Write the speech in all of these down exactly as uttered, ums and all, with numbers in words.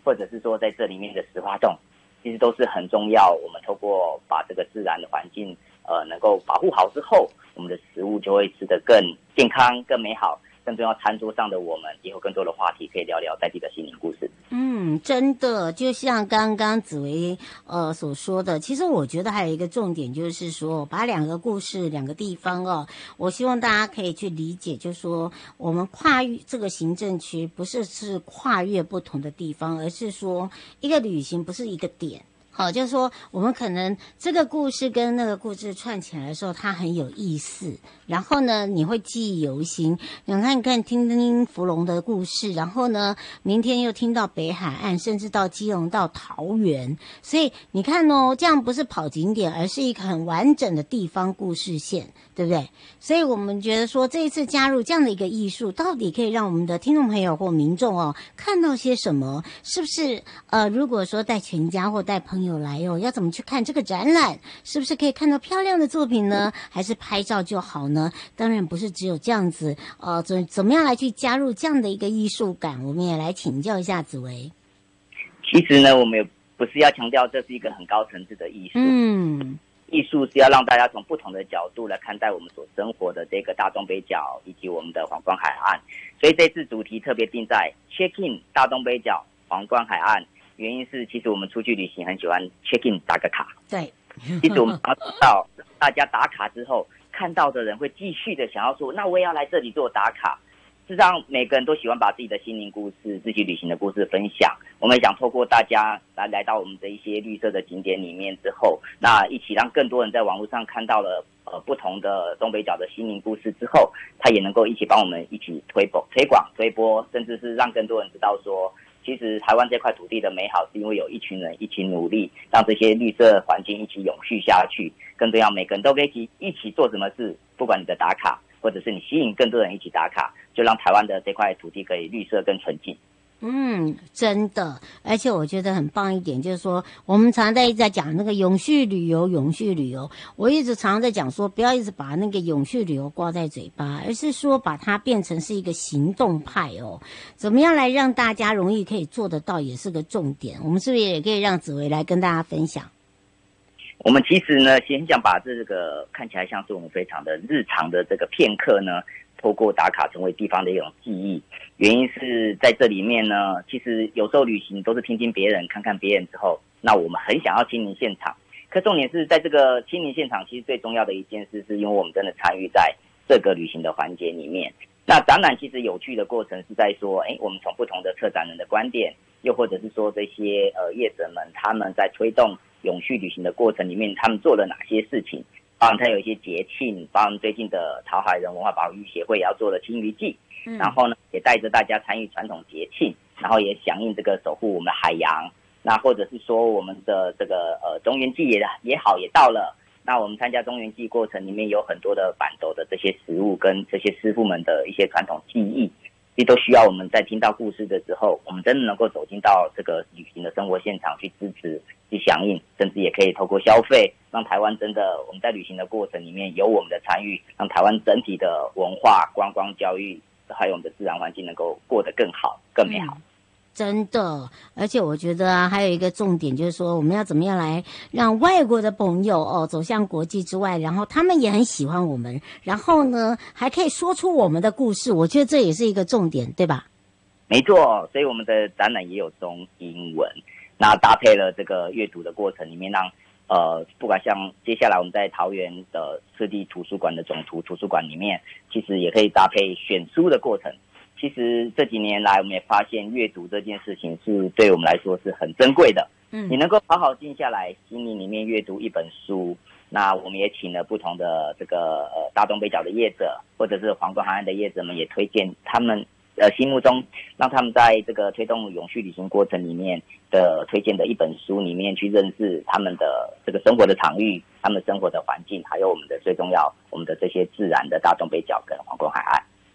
或者是说在这里面的石花洞，其实都是很重要。我们透过把这个自然的环境呃能够保护好之后，我们的食物就会吃得更健康、更美好。更重要，餐桌上的我们也有更多的话题可以聊聊在地的心灵故事。 嗯，真的，就像刚刚紫薇呃所说的，其实我觉得还有一个重点，就是说把两个故事、两个地方哦，我希望大家可以去理解，就是说我们跨越这个行政区，不是是跨越不同的地方，而是说一个旅行不是一个点。好，就是说我们可能这个故事跟那个故事串起来的时候，它很有意思。然后呢，你会记忆犹新。你看看，听听福隆的故事，然后呢，明天又听到北海岸，甚至到基隆、到桃园。所以你看哦，这样不是跑景点，而是一个很完整的地方故事线，对不对？所以我们觉得说，这一次加入这样的一个艺术，到底可以让我们的听众朋友或民众哦看到些什么？是不是？呃，如果说带全家或带朋友有来哦，要怎么去看这个展览？是不是可以看到漂亮的作品呢？还是拍照就好呢？当然不是只有这样子，呃，怎怎么样来去加入这样的一个艺术感？我们也来请教一下紫薇。 其实呢，我们也不是要强调这是一个很高层次的艺术， 嗯， 艺术是要让大家从不同的角度来看待我们所生活的这个大东北角以及我们的皇冠海岸。所以这次主题特别定在 check in 大东北角皇冠海岸。原因是，其实我们出去旅行很喜欢 check in 打个卡。 对， 其实我们常知道，大家打卡之后，看到的人会继续的想要说，那我也要来这里做打卡。事实上，每个人都喜欢把自己的心灵故事、自己旅行的故事分享。我们也想透过大家来来到我们的一些绿色的景点里面之后，那一起让更多人在网络上看到了呃不同的东北角的心灵故事之后，他也能够一起帮我们一起推广、推广、推播，甚至是让更多人知道说，其实台湾这块土地的美好是因为有一群人一起努力，让这些绿色环境一起永续下去。更重要，每个人都可以一起一起做什么事，不管你的打卡，或者是你吸引更多人一起打卡，就让台湾的这块土地可以绿色更纯净。 嗯，真的，而且我觉得很棒一点，就是说，我们常常在一直在讲那个永续旅游，永续旅游。我一直常常在讲说，不要一直把那个永续旅游挂在嘴巴，而是说把它变成是一个行动派哦。怎么样来让大家容易可以做得到，也是个重点。我们是不是也可以让紫薇来跟大家分享？ 我们其实呢，先想把这个看起来像是我们非常的日常的这个片刻呢，透过打卡成为地方的一种记忆。原因是在这里面呢，其实有时候旅行都是听听别人、看看别人之后，那我们很想要亲临现场。可重点是在这个亲临现场，其实最重要的一件事，是因为我们真的参与在这个旅行的环节里面。那展览其实有趣的过程是在说，哎，我们从不同的策展人的观点，又或者是说这些呃业者们他们在推动永续旅行的过程里面，他们做了哪些事情？包含它有一些节庆，包含最近的桃海人文化保育协会也要做了青鱼季，嗯，然后呢也带着大家参与传统节庆，然后也响应这个守护我们的海洋。那或者是说我们的这个呃中元祭也也好也到了，那我们参加中元祭过程里面有很多的板斗的这些食物跟这些师傅们的一些传统技艺，其实都需要我们在听到故事的时候，我们真的能够走进到这个旅行的生活现场去支持、去响应，甚至也可以透过消费，让台湾真的我们在旅行的过程里面有我们的参与，让台湾整体的文化、观光、教育，还有我们的自然环境能够过得更好、更美好。 嗯，真的，而且我觉得啊，还有一个重点就是说，我们要怎么样来让外国的朋友哦走向国际之外，然后他们也很喜欢我们，然后呢还可以说出我们的故事，我觉得这也是一个重点，对吧？ 没错，所以我们的展览也有中英文，那搭配了这个阅读的过程里面让，呃，不管像接下来我们在桃园的赤地图书馆的总图图书馆里面，其实也可以搭配选书的过程。其实这几年来，我们也发现阅读这件事情是对我们来说是很珍贵的。嗯，你能够好好静下来，心灵里面阅读一本书。那我们也请了不同的这个呃大东北角的业者，或者是皇冠海岸的业者们，也推荐他们呃心目中让他们在这个推动永续旅行过程里面的推荐的一本书里面去认识他们的这个生活的场域、他们生活的环境，还有我们的最重要我们的这些自然的大东北角跟皇冠海岸。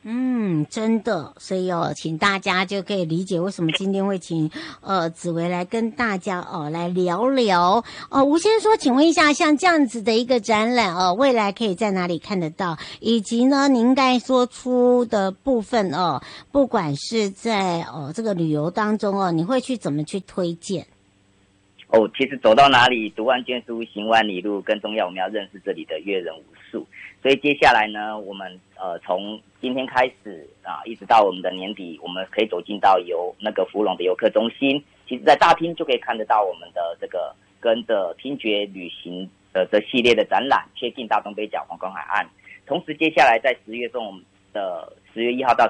嗯，真的，所以哦，请大家就可以理解为什么今天会请呃紫薇来跟大家哦来聊聊哦。吴先生说，请问一下，像这样子的一个展览哦，未来可以在哪里看得到？以及呢，您刚才说出的部分哦，不管是在哦这个旅游当中哦，你会去怎么去推荐？ 哦，其实走到哪里，读万卷书，行万里路，更重要，我们要认识这里的阅人无数。所以接下来呢，我们呃从今天开始啊，一直到我们的年底，我们可以走进到游那个福隆的游客中心。其实，在大厅就可以看得到我们的这个跟着听觉旅行的这系列的展览，贴近大东北角皇宫海岸。同时，接下来在十月中，我们的十月一号到